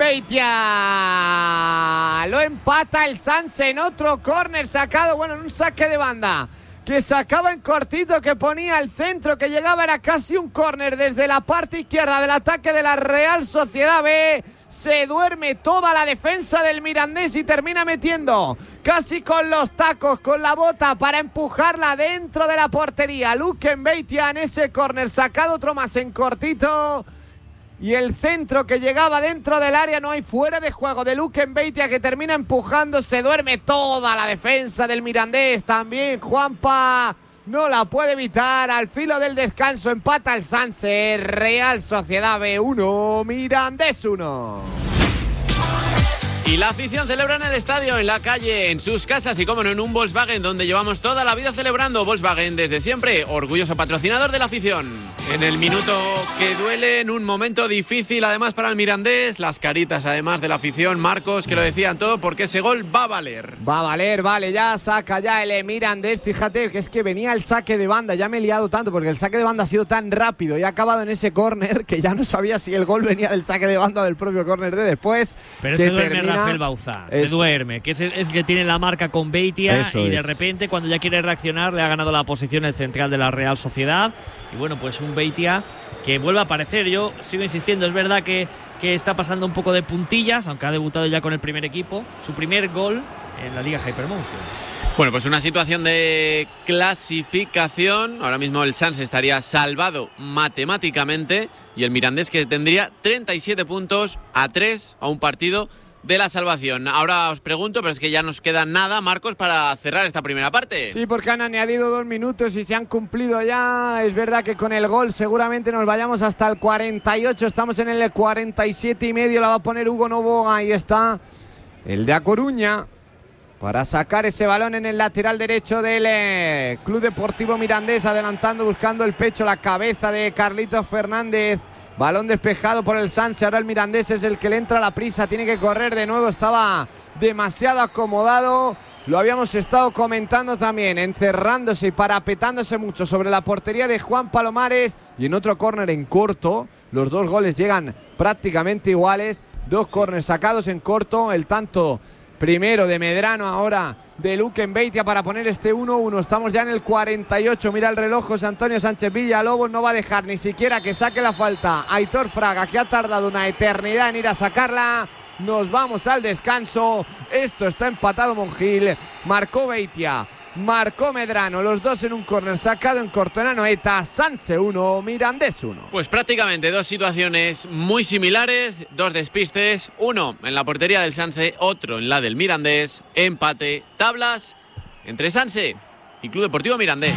Beitia. Lo empata el Sanse en otro córner sacado, en un saque de banda que sacaba en cortito, que ponía el centro, que llegaba, era casi un córner desde la parte izquierda del ataque de la Real Sociedad B. Se duerme toda la defensa del Mirandés y termina metiendo casi con los tacos, con la bota, para empujarla dentro de la portería. Luquen Beitia en ese córner sacado, otro más en cortito. Y el centro que llegaba dentro del área, no hay fuera de juego de Luquen Beitia, que termina empujando. Se duerme toda la defensa del Mirandés. También Juanpa no la puede evitar. Al filo del descanso empata el Sanse. Real Sociedad B 1, Mirandés 1. Y la afición celebra en el estadio, en la calle, en sus casas y, como no, en un Volkswagen, donde llevamos toda la vida celebrando. Volkswagen desde siempre, orgulloso patrocinador de la afición. En el minuto que duele, en un momento difícil además para el Mirandés, las caritas además de la afición, Marcos, que lo decían todo, porque ese gol va a valer. Va a valer, vale, ya saca ya el Mirandés. Fíjate que es que venía el saque de banda, ya me he liado tanto porque el saque de banda ha sido tan rápido y ha acabado en ese córner que ya no sabía si el gol venía del saque de banda o del propio córner de después. Pero se duerme Rafael Bauzá, se duerme, que es que tiene la marca con Beitia. Eso y de repente, cuando ya quiere reaccionar, le ha ganado la posición el central de la Real Sociedad. Y bueno, pues un Beitia que vuelve a aparecer. Yo sigo insistiendo, es verdad que está pasando un poco de puntillas, aunque ha debutado ya con el primer equipo. Su primer gol en la Liga Hypermotion. Bueno, pues una situación de clasificación. Ahora mismo el Sanse estaría salvado matemáticamente y el Mirandés, que tendría 37 puntos a 3 a un partido de la salvación. Ahora os pregunto, pero es que ya nos queda nada, Marcos, para cerrar esta primera parte. Sí, porque han añadido 2 minutos y se han cumplido ya. Es verdad que con el gol seguramente nos vayamos hasta el 48. Estamos en el 47 y medio. La va a poner Hugo Novoa. Ahí está el de A Coruña para sacar ese balón en el lateral derecho del Club Deportivo Mirandés, adelantando, buscando el pecho, la cabeza de Carlitos Fernández. Balón despejado por el Sanse. Ahora el Mirandés es el que le entra la prisa. Tiene que correr de nuevo. Estaba demasiado acomodado. Lo habíamos estado comentando también. Encerrándose y parapetándose mucho sobre la portería de Juan Palomares. Y en otro córner en corto. Los dos goles llegan prácticamente iguales. 2 córneres sacados en corto. El tanto primero de Medrano, ahora de Luquen Beitia para poner este 1-1. Estamos ya en el 48. Mira el reloj José Antonio Sánchez Villalobos. No va a dejar ni siquiera que saque la falta Aitor Fraga, que ha tardado una eternidad en ir a sacarla. Nos vamos al descanso. Esto está empatado, Monjil. Marcó Beitia, marcó Medrano, los dos en un córner sacado en corto en Anoeta. Sanse 1, Mirandés 1. Pues prácticamente 2 situaciones muy similares, 2 despistes, uno en la portería del Sanse, otro en la del Mirandés. Empate, tablas entre Sanse y Club Deportivo Mirandés.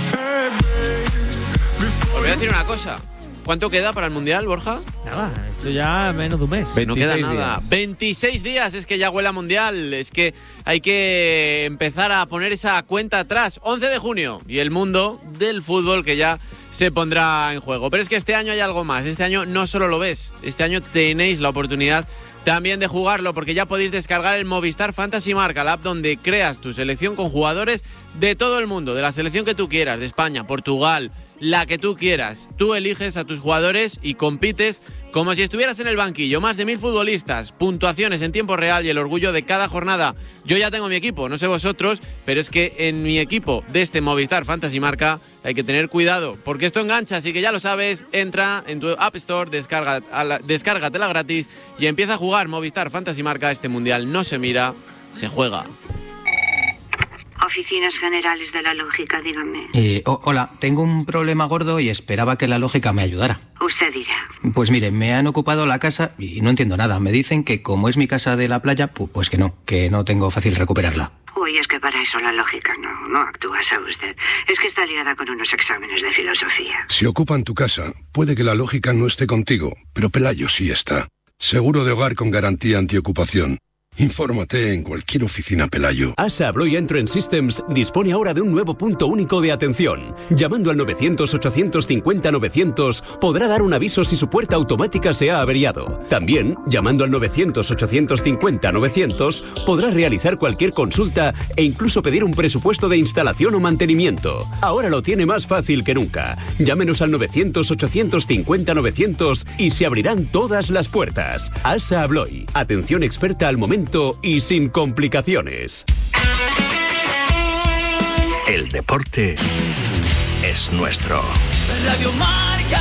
Os voy a decir una cosa. ¿Cuánto queda para el Mundial, Borja? Nada, esto ya menos de un mes. No queda nada. 26 días, es que ya huele a Mundial. Es que hay que empezar a poner esa cuenta atrás. 11 de junio y el mundo del fútbol que ya se pondrá en juego. Pero es que este año hay algo más. Este año no solo lo ves, este año tenéis la oportunidad también de jugarlo, porque ya podéis descargar el Movistar Fantasy Marca, la app donde creas tu selección con jugadores de todo el mundo, de la selección que tú quieras, de España, Portugal, la que tú quieras. Tú eliges a tus jugadores y compites como si estuvieras en el banquillo. Más de 1000 futbolistas, puntuaciones en tiempo real y el orgullo de cada jornada. Yo ya tengo mi equipo, no sé vosotros, pero es que en mi equipo de este Movistar Fantasy Marca hay que tener cuidado, porque esto engancha, así que ya lo sabes. Entra en tu App Store, descárgatela gratis y empieza a jugar Movistar Fantasy Marca. Este mundial no se mira, se juega. Oficinas Generales de la Lógica, dígame. Hola, tengo un problema gordo y esperaba que la lógica me ayudara. Usted dirá. Pues mire, me han ocupado la casa y no entiendo nada. Me dicen que como es mi casa de la playa, pues que no tengo fácil recuperarla. Uy, es que para eso la lógica no actúa, ¿sabe usted? Es que está liada con unos exámenes de filosofía. Si ocupan tu casa, puede que la lógica no esté contigo, pero Pelayo sí está. Seguro de hogar con garantía antiocupación. Infórmate en cualquier oficina Pelayo. ASA Abloy Entrance Systems dispone ahora de un nuevo punto único de atención. Llamando al 900-850-900 podrá dar un aviso si su puerta automática se ha averiado. También, llamando al 900-850-900 podrá realizar cualquier consulta e incluso pedir un presupuesto de instalación o mantenimiento. Ahora lo tiene más fácil que nunca. Llámenos al 900-850-900 y se abrirán todas las puertas. ASA Abloy. Atención experta al momento y sin complicaciones. El deporte es nuestro. Radio Marca.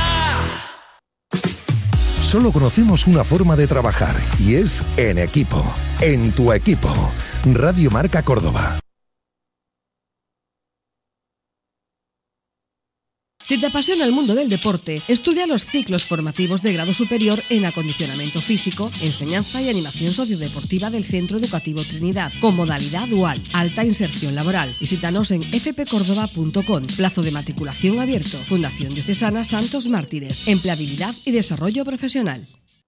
Solo conocemos una forma de trabajar y es en equipo. En tu equipo. Radio Marca Córdoba. Si te apasiona el mundo del deporte, estudia los ciclos formativos de grado superior en acondicionamiento físico, enseñanza y animación sociodeportiva del Centro Educativo Trinidad, con modalidad dual, alta inserción laboral. Visítanos en fpcórdoba.com. Plazo de matriculación abierto. Fundación Diocesana Santos Mártires. Empleabilidad y desarrollo profesional.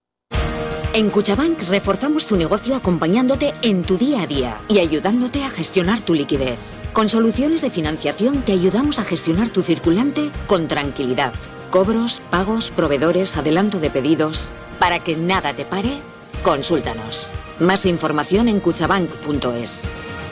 En Cuchabank reforzamos tu negocio acompañándote en tu día a día y ayudándote a gestionar tu liquidez. Con soluciones de financiación te ayudamos a gestionar tu circulante con tranquilidad. Cobros, pagos, proveedores, adelanto de pedidos. Para que nada te pare, consúltanos. Más información en cuchabank.es.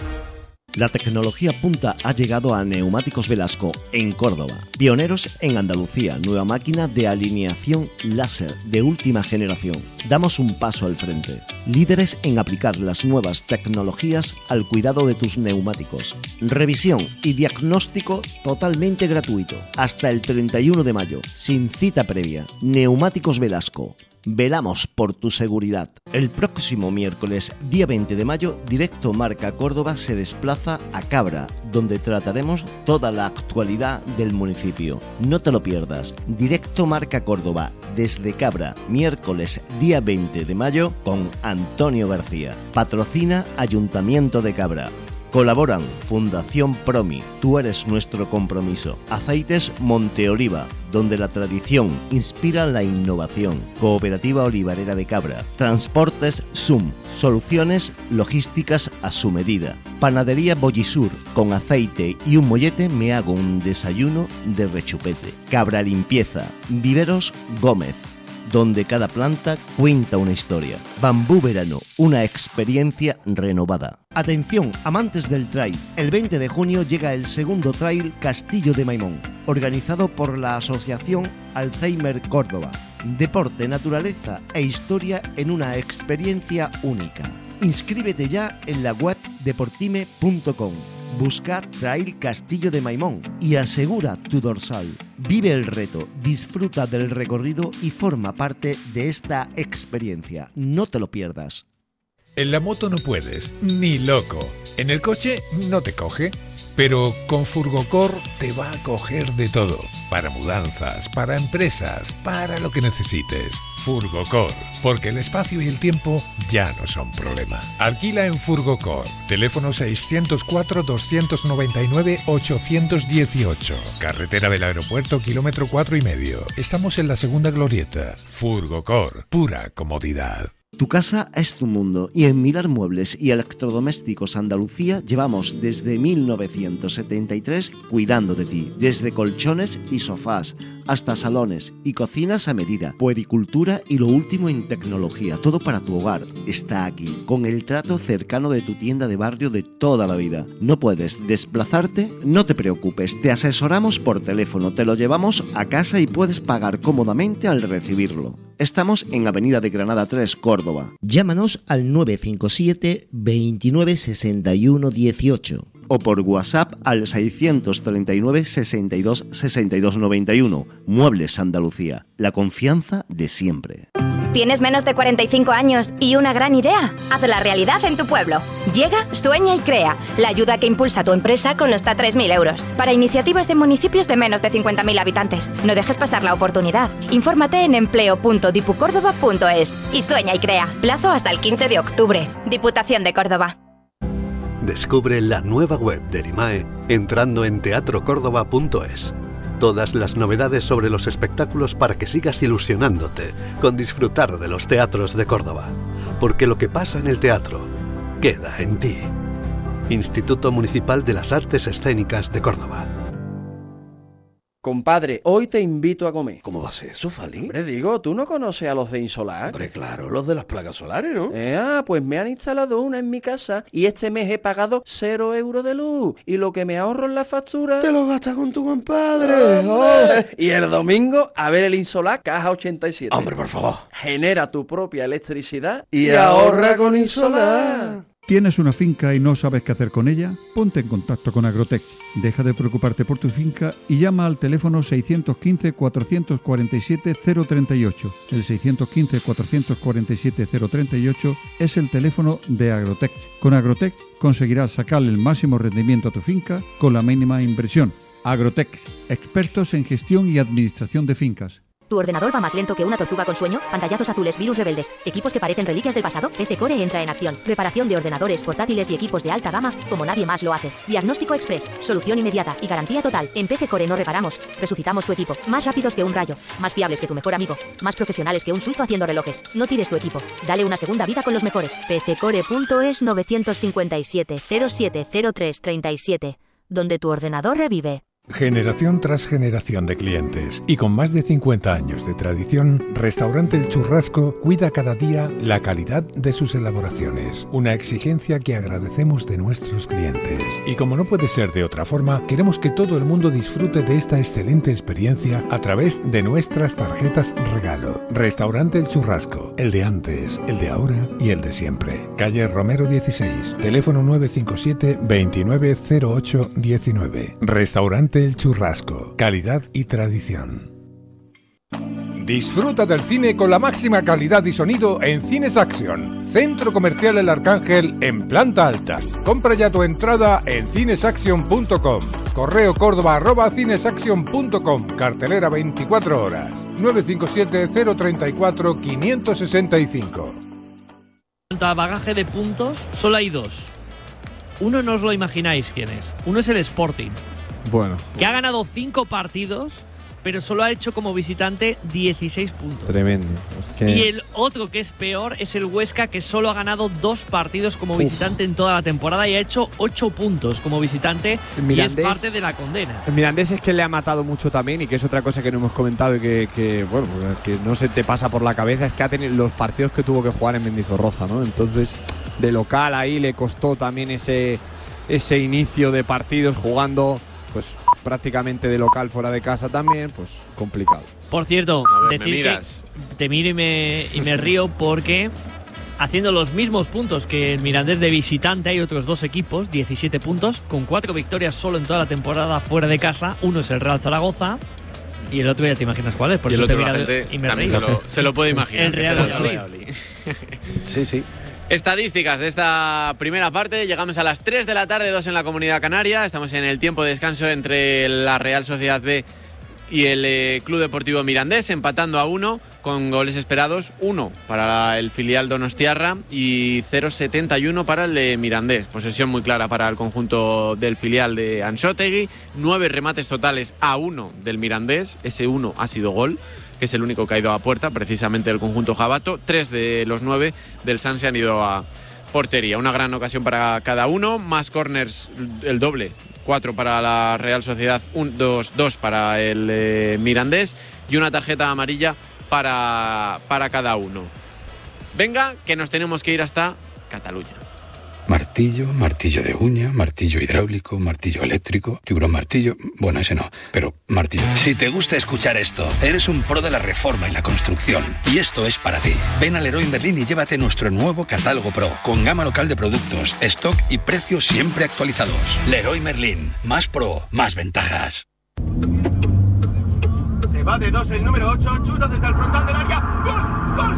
La tecnología punta ha llegado a Neumáticos Velasco, en Córdoba. Pioneros en Andalucía, nueva máquina de alineación láser de última generación. Damos un paso al frente. Líderes en aplicar las nuevas tecnologías al cuidado de tus neumáticos. Revisión y diagnóstico totalmente gratuito. Hasta el 31 de mayo, sin cita previa. Neumáticos Velasco. Velamos por tu seguridad. El próximo miércoles, día 20 de mayo, Directo Marca Córdoba se desplaza a Cabra, donde trataremos toda la actualidad del municipio. No te lo pierdas. Directo Marca Córdoba, desde Cabra, miércoles, día 20 de mayo, con Antonio García. Patrocina Ayuntamiento de Cabra. Colaboran Fundación Promi, Tú eres nuestro compromiso. Aceites Monteoliva, donde la tradición inspira la innovación. Cooperativa Olivarera de Cabra. Transportes Sum, soluciones logísticas a su medida. Panadería Bollisur, con aceite y un mollete me hago un desayuno de rechupete. Cabra Limpieza, Viveros Gómez, donde cada planta cuenta una historia. Bambú Verano, una experiencia renovada. Atención, amantes del trail. El 20 de junio llega el segundo trail Castillo de Maimón, organizado por la Asociación Alzheimer Córdoba. Deporte, naturaleza e historia en una experiencia única. Inscríbete ya en la web deportime.com. Busca Trail Castillo de Maimón y asegura tu dorsal. Vive el reto, disfruta del recorrido y forma parte de esta experiencia. No te lo pierdas. En la moto no puedes, ni loco. En el coche no te coge, pero con Furgocor te va a coger de todo. Para mudanzas, para empresas, para lo que necesites. Furgocor, porque el espacio y el tiempo ya no son problema. Alquila en Furgocor. Teléfono 604-299-818. Carretera del Aeropuerto, kilómetro 4,5. Estamos en la segunda glorieta. Furgocor, pura comodidad. Tu casa es tu mundo y en Mirar Muebles y Electrodomésticos Andalucía llevamos desde 1973 cuidando de ti, desde colchones y sofás hasta salones y cocinas a medida, puericultura y lo último en tecnología, todo para tu hogar está aquí, con el trato cercano de tu tienda de barrio de toda la vida. ¿No puedes desplazarte? No te preocupes, te asesoramos por teléfono, te lo llevamos a casa y puedes pagar cómodamente al recibirlo. Estamos en Avenida de Granada 3, Córdoba. Llámanos al 957 29 61 18 o por WhatsApp al 639 62 62 91. Muebles Andalucía, la confianza de siempre. ¿Tienes menos de 45 años y una gran idea? Hazla realidad en tu pueblo. Llega, sueña y crea. La ayuda que impulsa a tu empresa con hasta 3.000 euros. Para iniciativas de municipios de menos de 50.000 habitantes. No dejes pasar la oportunidad. Infórmate en empleo.dipucórdoba.es y sueña y crea. Plazo hasta el 15 de octubre. Diputación de Córdoba. Descubre la nueva web del IMAE entrando en teatrocórdoba.es. Todas las novedades sobre los espectáculos para que sigas ilusionándote con disfrutar de los teatros de Córdoba. Porque lo que pasa en el teatro queda en ti. Instituto Municipal de las Artes Escénicas de Córdoba. Compadre, hoy te invito a comer. ¿Cómo va a ser eso, Fali? Hombre, digo, ¿tú no conoces a los de Insolar? Hombre, claro, los de las placas solares, ¿no? Pues me han instalado una en mi casa y este mes he pagado 0 euros de luz. Y lo que me ahorro en la factura... ¡Te lo gastas con tu compadre! Y el domingo, a ver el Insolar Caja 87. Hombre, por favor. Genera tu propia electricidad y ahorra con Insolar. ¿Tienes una finca y no sabes qué hacer con ella? Ponte en contacto con Agrotech. Deja de preocuparte por tu finca y llama al teléfono 615-447-038. El 615-447-038 es el teléfono de Agrotech. Con Agrotech conseguirás sacarle el máximo rendimiento a tu finca con la mínima inversión. Agrotech, expertos en gestión y administración de fincas. ¿Tu ordenador va más lento que una tortuga con sueño? Pantallazos azules, virus rebeldes, equipos que parecen reliquias del pasado. PC Core entra en acción. Reparación de ordenadores, portátiles y equipos de alta gama como nadie más lo hace. Diagnóstico express, solución inmediata y garantía total. En PC Core no reparamos, resucitamos tu equipo. Más rápidos que un rayo, más fiables que tu mejor amigo, más profesionales que un suizo haciendo relojes. No tires tu equipo, dale una segunda vida con los mejores. PCcore.es 957 0703 37, donde tu ordenador revive. Generación tras generación de clientes y con más de 50 años de tradición, Restaurante El Churrasco cuida cada día la calidad de sus elaboraciones, una exigencia que agradecemos de nuestros clientes. Y como no puede ser de otra forma, queremos que todo el mundo disfrute de esta excelente experiencia a través de nuestras tarjetas regalo. Restaurante El Churrasco, el de antes, el de ahora y el de siempre. Calle Romero 16, teléfono 957 2908 19. Restaurante El Churrasco, calidad y tradición. Disfruta del cine con la máxima calidad y sonido en Cines Action, Centro Comercial El Arcángel en planta alta. Compra ya tu entrada en cinesaction.com. Correo Córdoba@cinesaction.com. Cartelera 24 horas. 957-034-565. En cuanto a bagaje de puntos, solo hay dos. Uno no os lo imagináis quién es. Uno es el Sporting. Bueno. Que ha ganado 5 partidos, pero solo ha hecho como visitante 16 puntos. Tremendo. Es que... Y el otro que es peor es el Huesca, que solo ha ganado 2 partidos como visitante en toda la temporada y ha hecho 8 puntos como visitante y es parte de la condena. El Mirandés es que le ha matado mucho también y que es otra cosa que no hemos comentado y que no se te pasa por la cabeza, es que ha tenido los partidos que tuvo que jugar en Mendizorroza, ¿no? Entonces, de local ahí le costó también ese inicio de partidos jugando pues prácticamente de local fuera de casa también, pues complicado. Por cierto, decir que te miro y me río porque haciendo los mismos puntos que el Mirandés de visitante hay otros 2 equipos, 17 puntos, con 4 victorias solo en toda la temporada fuera de casa. Uno es el Real Zaragoza y el otro ya te imaginas cuál es, por eso te mira y me río. Se lo puede imaginar. El Real Valladolid. Sí. Estadísticas de esta primera parte. Llegamos a las 3 de la tarde, 2 en la Comunidad Canaria. Estamos en el tiempo de descanso entre la Real Sociedad B y el Club Deportivo Mirandés, empatando a 1 con goles esperados. 1 para el filial donostiarra y 0,71 para el Mirandés. Posesión muy clara para el conjunto del filial de Ansótegui. 9 remates totales a 1 del Mirandés. Ese 1 ha sido gol, que es el único que ha ido a puerta, precisamente del conjunto jabato. 3 de los 9 del San se han ido a portería. Una gran ocasión para cada uno, más córners, el doble. 4 para la Real Sociedad, 2 para el Mirandés y una tarjeta amarilla para cada uno. Venga, que nos tenemos que ir hasta Cataluña. Martillo, martillo de uña, martillo hidráulico, martillo eléctrico, tiburón martillo... Bueno, ese no, pero martillo. Si te gusta escuchar esto, eres un pro de la reforma y la construcción. Y esto es para ti. Ven a Leroy Merlin y llévate nuestro nuevo catálogo Pro, con gama local de productos, stock y precios siempre actualizados. Leroy Merlin. Más pro, más ventajas. Se va de 2 el número 8, chuta desde el frontal del área. ¡Gol! ¡Gol!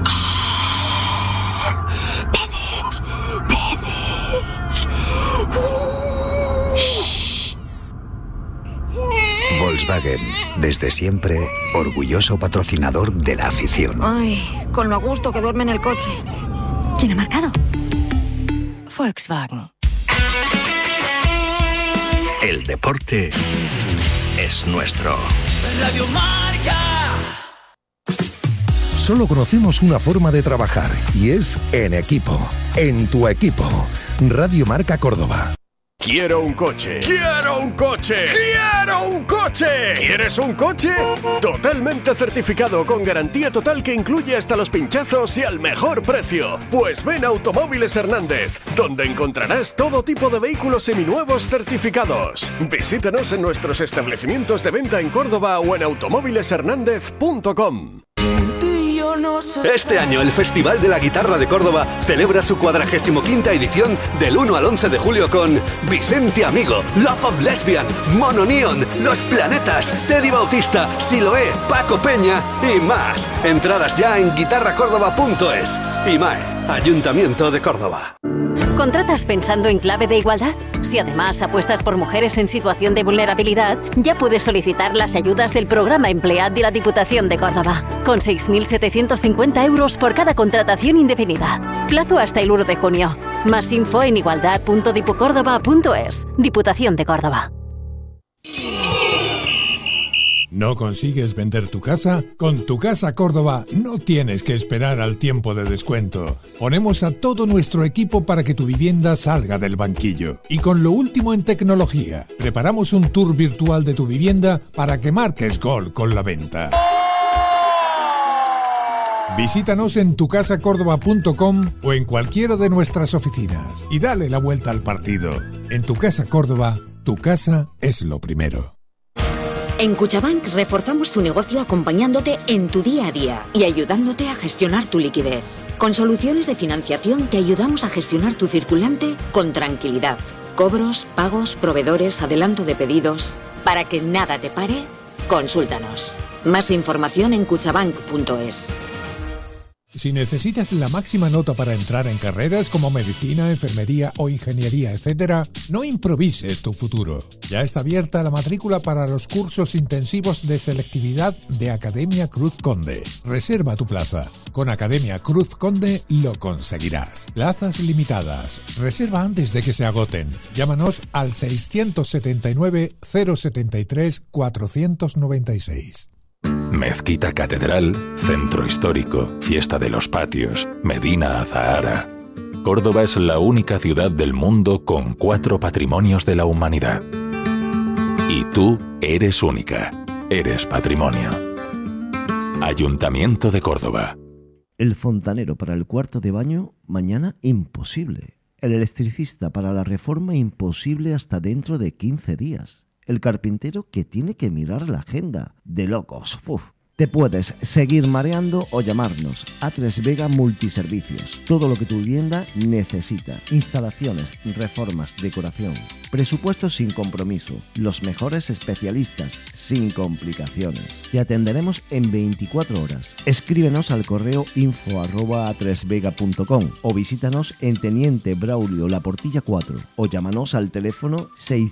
Volkswagen, desde siempre, orgulloso patrocinador de la afición. Ay, con lo a gusto que duerme en el coche. ¿Quién ha marcado? Volkswagen. El deporte es nuestro. Radio Marca. Solo conocemos una forma de trabajar y es en equipo. En tu equipo. Radio Marca Córdoba. ¡Quiero un coche! ¡Quiero un coche! ¡Quiero un coche! ¿Quieres un coche? Totalmente certificado, con garantía total que incluye hasta los pinchazos y al mejor precio. Pues ven a Automóviles Hernández, donde encontrarás todo tipo de vehículos seminuevos certificados. Visítanos en nuestros establecimientos de venta en Córdoba o en automóvileshernandez.com. Este año el Festival de la Guitarra de Córdoba celebra su 45ª edición del 1 al 11 de julio con Vicente Amigo, Love of Lesbian, Mono Neon, Los Planetas, Teddy Bautista, Siloé, Paco Peña y más. Entradas ya en guitarracórdoba.es. IMAE, Ayuntamiento de Córdoba. ¿Contratas pensando en clave de igualdad? Si además apuestas por mujeres en situación de vulnerabilidad, ya puedes solicitar las ayudas del programa Emplead de la Diputación de Córdoba, con 6.750 euros por cada contratación indefinida. Plazo hasta el 1 de junio. Más info en igualdad.dipucórdoba.es. Diputación de Córdoba. ¿No consigues vender tu casa? Con Tu Casa Córdoba no tienes que esperar al tiempo de descuento. Ponemos a todo nuestro equipo para que tu vivienda salga del banquillo. Y con lo último en tecnología, preparamos un tour virtual de tu vivienda para que marques gol con la venta. Visítanos en tucasacórdoba.com o en cualquiera de nuestras oficinas y dale la vuelta al partido. En Tu Casa Córdoba, tu casa es lo primero. En Cuchabank reforzamos tu negocio acompañándote en tu día a día y ayudándote a gestionar tu liquidez. Con soluciones de financiación te ayudamos a gestionar tu circulante con tranquilidad. Cobros, pagos, proveedores, adelanto de pedidos. Para que nada te pare, consúltanos. Más información en cuchabank.es. Si necesitas la máxima nota para entrar en carreras como medicina, enfermería o ingeniería, etc., no improvises tu futuro. Ya está abierta la matrícula para los cursos intensivos de selectividad de Academia Cruz Conde. Reserva tu plaza. Con Academia Cruz Conde lo conseguirás. Plazas limitadas. Reserva antes de que se agoten. Llámanos al 679 073 496. Mezquita Catedral, Centro Histórico, Fiesta de los Patios, Medina Azahara. Córdoba es la única ciudad del mundo con 4 patrimonios de la humanidad. Y tú eres única, eres patrimonio. Ayuntamiento de Córdoba. El fontanero para el cuarto de baño, mañana imposible. El electricista para la reforma, imposible hasta dentro de 15 días. El carpintero que tiene que mirar la agenda. De locos. Uf. Te puedes seguir mareando o llamarnos. A3 Vega Multiservicios. Todo lo que tu vivienda necesita. Instalaciones, reformas, decoración. Presupuestos sin compromiso. Los mejores especialistas, sin complicaciones. Te atenderemos en 24 horas. Escríbenos al correo info@a3vega.com o visítanos en Teniente Braulio La Portilla 4 o llámanos al teléfono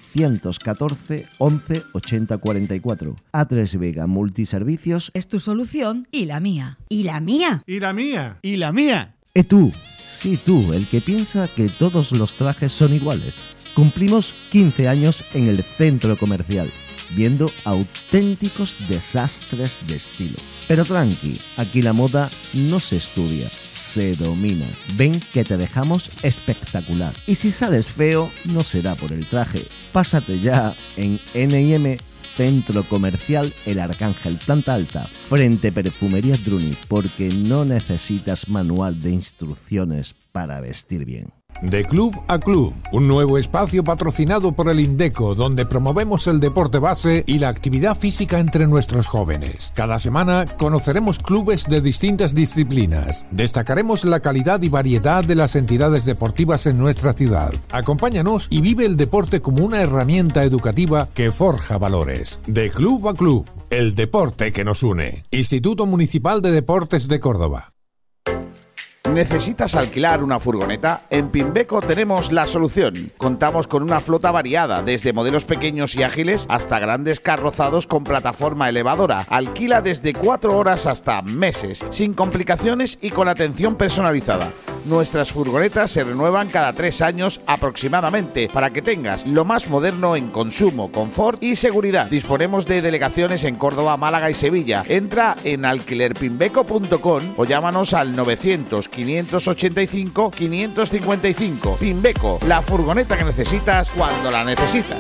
614 11 80 44. A3 Vega Multiservicios es tu solución y la mía. ¿Y la mía? ¿Y la mía? ¿Y la mía? Tú, sí tú, el que piensa que todos los trajes son iguales. Cumplimos 15 años en el centro comercial, viendo auténticos desastres de estilo. Pero tranqui, aquí la moda no se estudia, se domina. Ven que te dejamos espectacular. Y si sales feo, no será por el traje. Pásate ya en N&M Centro Comercial El Arcángel, planta alta, frente Perfumería Druni, porque no necesitas manual de instrucciones para vestir bien. De Club a Club, un nuevo espacio patrocinado por el Indeco, donde promovemos el deporte base y la actividad física entre nuestros jóvenes. Cada semana conoceremos clubes de distintas disciplinas. Destacaremos la calidad y variedad de las entidades deportivas en nuestra ciudad. Acompáñanos y vive el deporte como una herramienta educativa que forja valores. De Club a Club, el deporte que nos une. Instituto Municipal de Deportes de Córdoba. ¿Necesitas alquilar una furgoneta? En Pimbeco tenemos la solución. Contamos con una flota variada, desde modelos pequeños y ágiles hasta grandes carrozados con plataforma elevadora. Alquila desde 4 horas hasta meses, sin complicaciones y con atención personalizada. Nuestras furgonetas se renuevan cada 3 años aproximadamente para que tengas lo más moderno en consumo, confort y seguridad. Disponemos de delegaciones en Córdoba, Málaga y Sevilla. Entra en alquilerpinbeco.com o llámanos al 900 585 555. Pinbeco, la furgoneta que necesitas cuando la necesitas.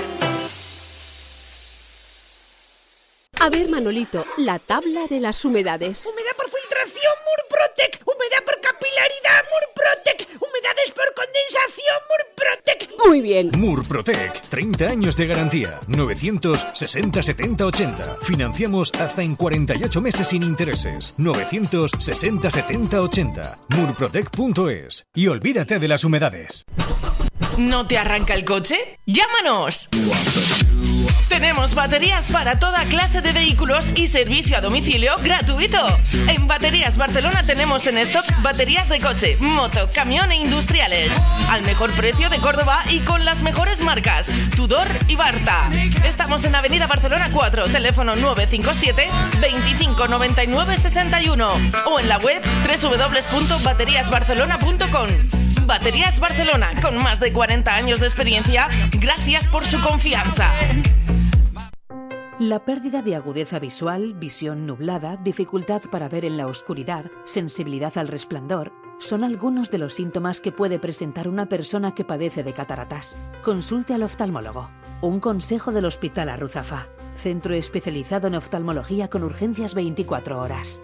A ver, Manolito, la tabla de las humedades. Humedad por filtración, Murprotec. Humedad por capilaridad, Murprotec. Humedades por condensación, Murprotec. Muy bien. Murprotec, 30 años de garantía. 960 70 80. Financiamos hasta en 48 meses sin intereses. 960 70 80. Murprotec.es. Y olvídate de las humedades. ¿No te arranca el coche? ¡Llámanos! Tenemos baterías para toda clase de vehículos y servicio a domicilio gratuito. En Baterías Barcelona tenemos en stock baterías de coche, moto, camión e industriales. Al mejor precio de Córdoba y con las mejores marcas, Tudor y Barta. Estamos en Avenida Barcelona 4, teléfono 957 25 99 61 o en la web www.bateriasbarcelona.com. Baterías Barcelona, con más de 40 años de experiencia, gracias por su confianza. La pérdida de agudeza visual, visión nublada, dificultad para ver en la oscuridad, sensibilidad al resplandor, son algunos de los síntomas que puede presentar una persona que padece de cataratas. Consulte al oftalmólogo. Un consejo del Hospital Arruzafa. Centro especializado en oftalmología con urgencias 24 horas.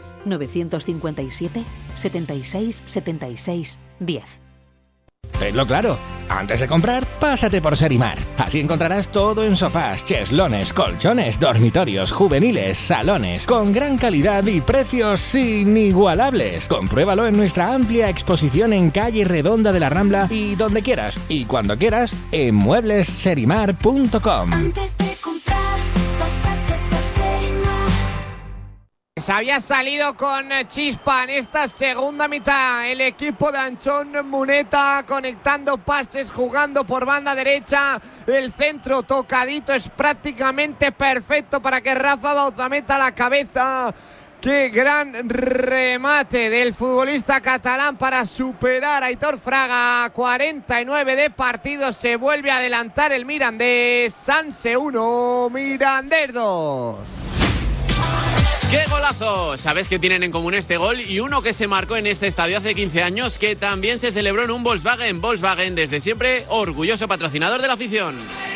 957 76 76 10. Tenlo claro, antes de comprar, pásate por Serimar. Así encontrarás todo en sofás, cheslaones, colchones, dormitorios, juveniles, salones, con gran calidad y precios inigualables. Compruébalo en nuestra amplia exposición en Calle Redonda de la Rambla y donde quieras y cuando quieras en mueblesserimar.com. Antes de comprar, pásate por Serimar. Se había salido con chispa en esta segunda mitad el equipo de Anchón Muneta, conectando pases, jugando por banda derecha. El centro tocadito es prácticamente perfecto para que Rafa Bauza meta la cabeza. ¡Qué gran remate del futbolista catalán para superar a Aitor Fraga! 49 de partido, se vuelve a adelantar el Mirandés. Sanse 1, Mirandés 2. ¡Qué golazo! Sabes que tienen en común este gol y uno que se marcó en este estadio hace 15 años, que también se celebró en un Volkswagen. Volkswagen, desde siempre, orgulloso patrocinador de la afición.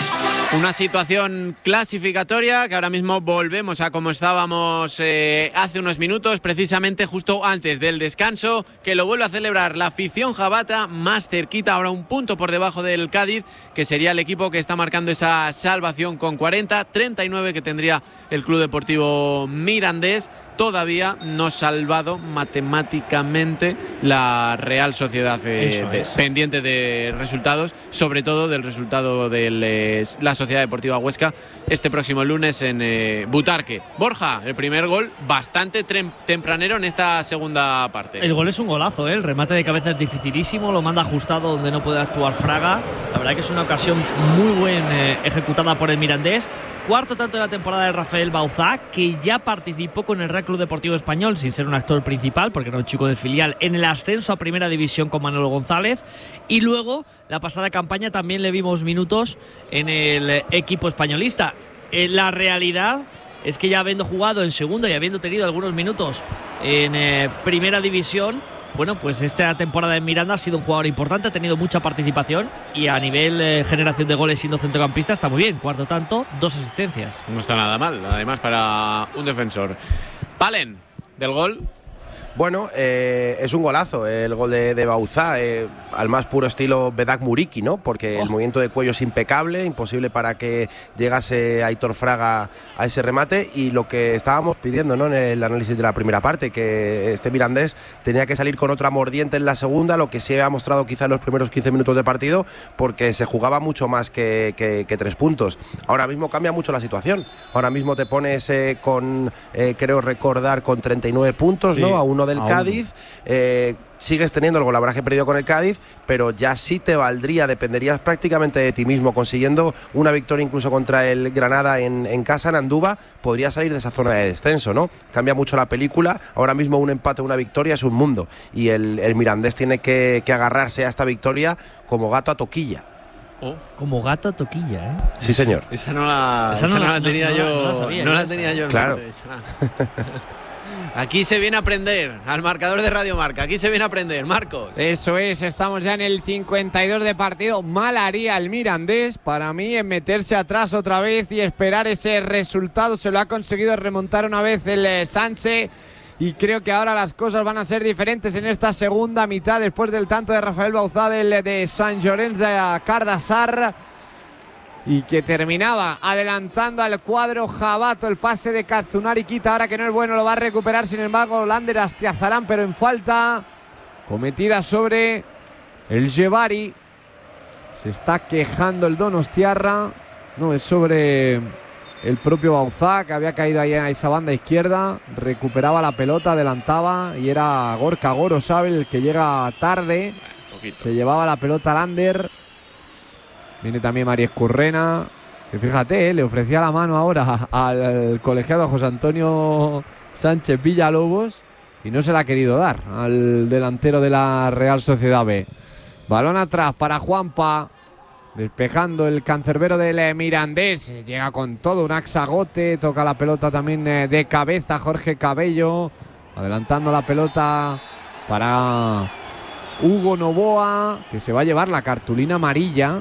Una situación clasificatoria que ahora mismo volvemos a como estábamos hace unos minutos, precisamente justo antes del descanso, que lo vuelve a celebrar la afición jabata, más cerquita, ahora un punto por debajo del Cádiz, que sería el equipo que está marcando esa salvación con 40, 39 que tendría el Club Deportivo Mirandés. Todavía no salvado matemáticamente la Real Sociedad, pendiente de resultados, sobre todo del resultado de la Sociedad Deportiva Huesca este próximo lunes en Butarque. Borja, el primer gol bastante tempranero en esta segunda parte. El gol es un golazo, el remate de cabeza es dificilísimo, lo manda ajustado donde no puede actuar Fraga. La verdad que es una ocasión muy buena ejecutada por el Mirandés. Cuarto tanto de la temporada de Rafael Bauza, que ya participó con el Real Club Deportivo Español sin ser un actor principal, porque era un chico del filial, en el ascenso a Primera División con Manolo González. Y luego, la pasada campaña también le vimos minutos en el equipo españolista. La realidad es que ya habiendo jugado en segunda y habiendo tenido algunos minutos en Primera División, bueno, pues esta temporada en Miranda ha sido un jugador importante, ha tenido mucha participación y a nivel generación de goles siendo centrocampista está muy bien. Cuarto tanto, 2 asistencias. No está nada mal, además, para un defensor. Palen, del gol. Bueno, es un golazo el gol de Bauza, al más puro estilo Vedat Muriqui, ¿no? Porque el movimiento de cuello es impecable, imposible para que llegase Aitor Fraga a ese remate, y lo que estábamos pidiendo, ¿no?, en el análisis de la primera parte, que este Mirandés tenía que salir con otra mordiente en la segunda, lo que sí ha mostrado quizá en los primeros 15 minutos de partido, porque se jugaba mucho más que 3 puntos. Ahora mismo cambia mucho la situación, ahora mismo te pones creo recordar, con 39 puntos, sí, ¿no?, a un 1 del Cádiz, sigues teniendo el golaveraje perdido con el Cádiz, pero ya sí te valdría, dependerías prácticamente de ti mismo, consiguiendo una victoria incluso contra el Granada en casa, en Andúba, podría salir de esa zona de descenso, ¿no? Cambia mucho la película, ahora mismo un empate o una victoria es un mundo, y el Mirandés tiene que agarrarse a esta victoria como gato a toquilla. Como gato a toquilla, ¿eh? Sí, señor. Esa no la tenía yo. No la tenía yo. Claro. Aquí se viene a aprender, al marcador de Radio Marca. Aquí se viene a aprender, Marcos. Eso es, estamos ya en el 52 de partido. Mal haría el Mirandés, para mí, en meterse atrás otra vez y esperar ese resultado. Se lo ha conseguido remontar una vez el Sanse. Y creo que ahora las cosas van a ser diferentes en esta segunda mitad, después del tanto de Rafael Bauzá de Sant Llorenç de Cardassar, y que terminaba adelantando al cuadro jabato. El pase de Kazunari quita, ahora que no es bueno, lo va a recuperar sin embargo Lander Astiazarán, pero en falta cometida sobre el Jevari. Se está quejando el Donostiarra, no, es sobre el propio Bauzá, que había caído ahí a esa banda izquierda, recuperaba la pelota, adelantaba, y era Gorka Gorosabel el que llega tarde. Se llevaba la pelota Lander. Viene también María Escurrena, que fíjate, le ofrecía la mano ahora al colegiado José Antonio Sánchez Villalobos y no se la ha querido dar al delantero de la Real Sociedad B. Balón atrás para Juanpa, despejando el cancerbero del Mirandés. Llega con todo, un axagote, toca la pelota también de cabeza Jorge Cabello, adelantando la pelota para Hugo Novoa, que se va a llevar la cartulina amarilla.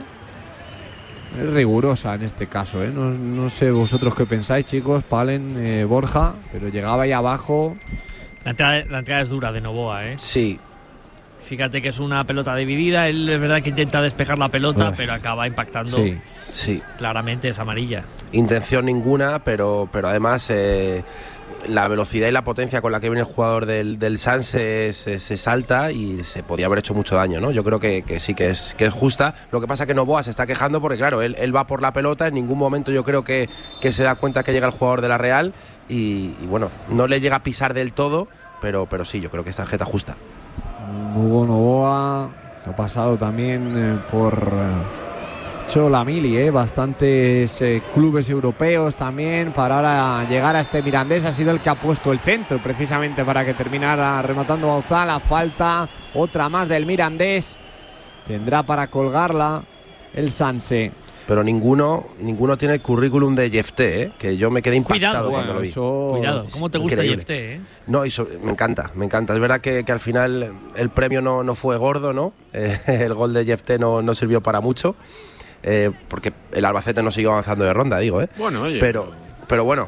Es rigurosa en este caso, ¿eh? No sé vosotros qué pensáis, chicos, Palen, Borja, pero llegaba ahí abajo. La entrada es dura de Novoa, ¿eh? Sí. Fíjate que es una pelota dividida, él es verdad que intenta despejar la pelota, pero acaba impactando. Sí. Claramente es amarilla. Intención ninguna, pero además la velocidad y la potencia con la que viene el jugador del Sanse se salta y se podía haber hecho mucho daño, ¿no? Yo creo que sí, que es justa. Lo que pasa es que Novoa se está quejando porque, claro, él va por la pelota, en ningún momento yo creo que se da cuenta que llega el jugador de la Real y bueno, no le llega a pisar del todo, pero sí, yo creo que es tarjeta justa. Hugo Novoa ha pasado también por Cholamili, bastantes clubes europeos también, para ahora llegar a este Mirandés. Ha sido el que ha puesto el centro precisamente para que terminara rematando Bauzá. La falta, otra más del Mirandés, tendrá para colgarla el Sanse. Pero ninguno tiene el currículum de Jefté, que yo me quedé impactado cuando lo vi. Cuidado, ¿cómo te gusta Jefté? No, me encanta. Es verdad que al final el premio no fue gordo, ¿no? El gol de Jefté no sirvió para mucho, porque el Albacete no siguió avanzando de ronda, digo, Bueno, oye. Pero bueno.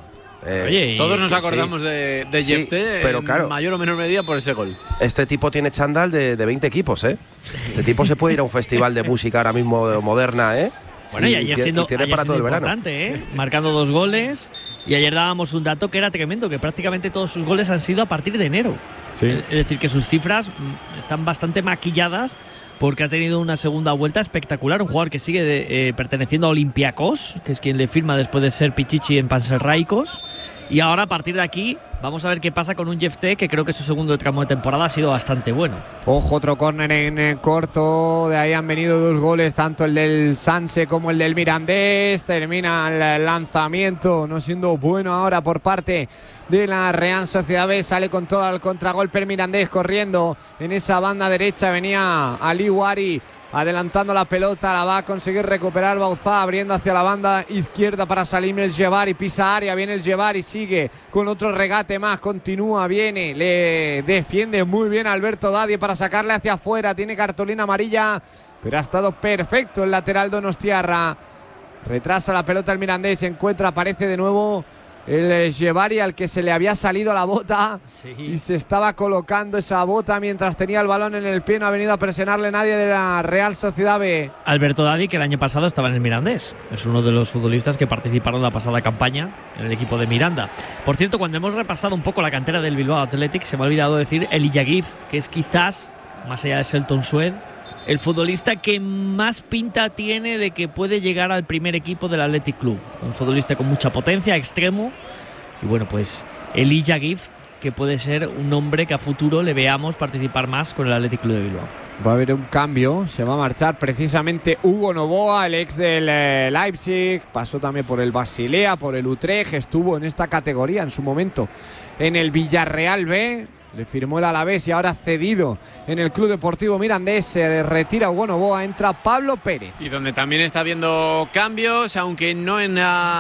Todos nos acordamos de Jefté, pero claro, en mayor o menor medida por ese gol. Este tipo tiene chándal de 20 equipos, Este tipo se puede ir a un festival de música ahora mismo moderna, Bueno, y ayer siendo para todo el verano. Marcando 2 goles. Y ayer dábamos un dato que era tremendo, que prácticamente todos sus goles han sido a partir de enero. Sí. Es decir, que sus cifras están bastante maquilladas porque ha tenido una segunda vuelta espectacular. Un jugador que sigue perteneciendo a Olympiacos, que es quien le firma después de ser Pichichi en Panserraikos. Y ahora, a partir de aquí, vamos a ver qué pasa con un Jefté, que creo que su segundo tramo de temporada ha sido bastante bueno. Ojo, otro córner en corto. De ahí han venido 2 goles, tanto el del Sanse como el del Mirandés. Termina el lanzamiento, no siendo bueno ahora por parte de la Real Sociedad B. Sale con todo al contragolpe el Mirandés, corriendo en esa banda derecha. Venía Ali Wari adelantando la pelota, la va a conseguir recuperar Bauzá, abriendo hacia la banda izquierda para Salim el Jevari, pisa área, viene el Jevari, sigue con otro regate más, continúa, viene, le defiende muy bien Alberto Dadie para sacarle hacia afuera, tiene cartulina amarilla, pero ha estado perfecto el lateral donostiarra. Retrasa la pelota el Mirandés, se encuentra, aparece de nuevo el Jevari, al que se le había salido la bota, y se estaba colocando esa bota mientras tenía el balón en el pie. No ha venido a presionarle nadie de la Real Sociedad B. Alberto Dadie, que el año pasado estaba en el Mirandés, es uno de los futbolistas que participaron en la pasada campaña en el equipo de Miranda. Por cierto, cuando hemos repasado un poco la cantera del Bilbao Athletic, se me ha olvidado decir Elijah Gibbs, que es quizás, más allá de Selton Sued, el futbolista que más pinta tiene de que puede llegar al primer equipo del Athletic Club. Un futbolista con mucha potencia, extremo. Y bueno, pues Elijah Gibbs, que puede ser un hombre que a futuro le veamos participar más con el Athletic Club de Bilbao. Va a haber un cambio, se va a marchar precisamente Hugo Novoa, el ex del Leipzig, pasó también por el Basilea, por el Utrecht, estuvo en esta categoría en su momento en el Villarreal B, le firmó el Alavés y ahora cedido en el Club Deportivo Mirandés. Se retira Hugo Novoa, entra Pablo Pérez. Y donde también está habiendo cambios, aunque no en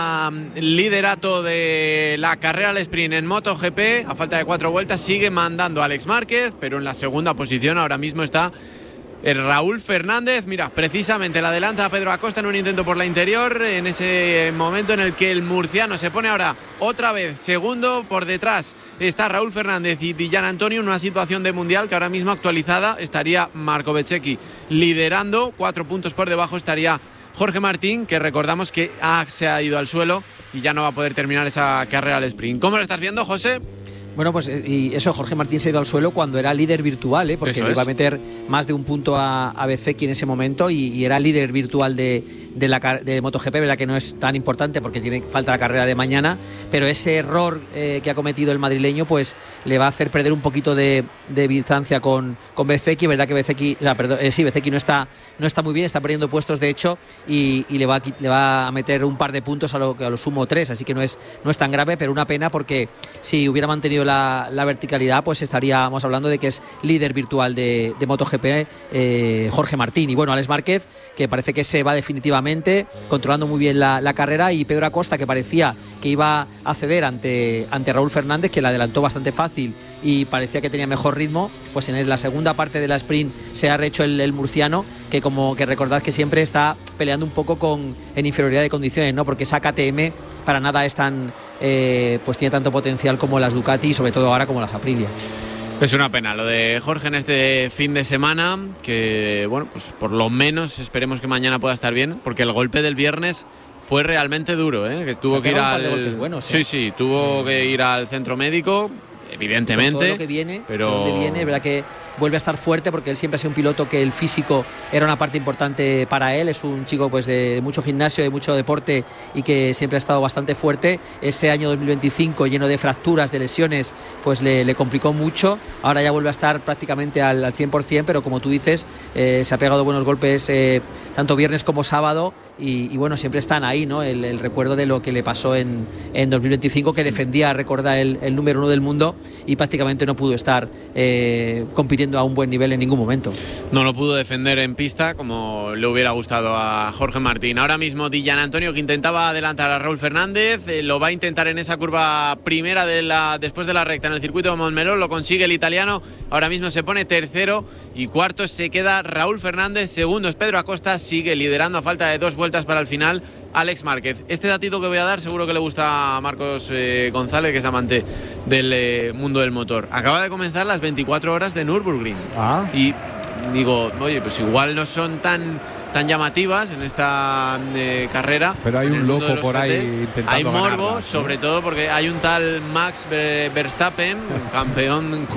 el liderato de la carrera al sprint en MotoGP, a falta de 4 vueltas sigue mandando Alex Márquez, pero en la segunda posición ahora mismo está el Raúl Fernández. Mira, precisamente la adelanta a Pedro Acosta en un intento por la interior, en ese momento en el que el murciano se pone ahora otra vez segundo. Por detrás está Raúl Fernández y Di Giannantonio en una situación de mundial que ahora mismo actualizada estaría Marco Bezzecchi liderando, 4 puntos por debajo estaría Jorge Martín, que recordamos que se ha ido al suelo y ya no va a poder terminar esa carrera al sprint. ¿Cómo lo estás viendo, José? Bueno, pues y eso, Jorge Martín se ha ido al suelo cuando era líder virtual, porque le iba a meter más de un punto a Bezzecchi en ese momento y era líder virtual de MotoGP, verdad que no es tan importante porque falta la carrera de mañana, pero ese error que ha cometido el madrileño pues le va a hacer perder un poquito de distancia con Bezzecchi. Verdad que Bezzecchi no está muy bien, está perdiendo puestos de hecho y le va a meter un par de puntos a lo sumo 3, así que no es tan grave, pero una pena porque si hubiera mantenido la verticalidad pues estaríamos hablando de que es líder virtual de MotoGP Jorge Martín. Y bueno, Alex Márquez, que parece que se va definitivamente controlando muy bien la carrera, y Pedro Acosta, que parecía que iba a ceder ante Raúl Fernández, que la adelantó bastante fácil y parecía que tenía mejor ritmo, pues en la segunda parte de la sprint se ha rehecho el murciano, que recordad que siempre está peleando un poco en inferioridad de condiciones, ¿no? Porque esa KTM para nada es tan pues tiene tanto potencial como las Ducati y sobre todo ahora como las Aprilia. Es una pena lo de Jorge en este fin de semana, que bueno, pues por lo menos esperemos que mañana pueda estar bien, porque el golpe del viernes fue realmente duro, que tuvo que ir tuvo que ir al centro médico, evidentemente. Todo lo que viene, verdad que vuelve a estar fuerte, porque él siempre ha sido un piloto que el físico era una parte importante para él. Es un chico pues de mucho gimnasio, de mucho deporte y que siempre ha estado bastante fuerte. Ese año 2025 lleno de fracturas, de lesiones, pues le complicó mucho. Ahora ya vuelve a estar prácticamente al 100%, pero como tú dices, se ha pegado buenos golpes tanto viernes como sábado. Y bueno, siempre están ahí, ¿no? El recuerdo de lo que le pasó en 2025, que defendía, recuerda, el número 1 del mundo y prácticamente no pudo estar compitiendo a un buen nivel en ningún momento. No lo pudo defender en pista como le hubiera gustado a Jorge Martín. Ahora mismo Di Giannantonio, que intentaba adelantar a Raúl Fernández, lo va a intentar en esa curva primera después de la recta en el circuito de Montmeló, lo consigue el italiano, ahora mismo se pone tercero y cuarto se queda Raúl Fernández, segundo es Pedro Acosta, sigue liderando a falta de 2 vueltas para el final Alex Márquez. Este datito que voy a dar seguro que le gusta a Marcos González, que es amante del mundo del motor. Acaba de comenzar las 24 horas de Nürburgring. Y digo, oye, pues igual no son tan llamativas en esta carrera. Pero hay un loco por ahí intentando hay morbo, ganarla, ¿no? sobre todo porque hay un tal Max Verstappen, campeón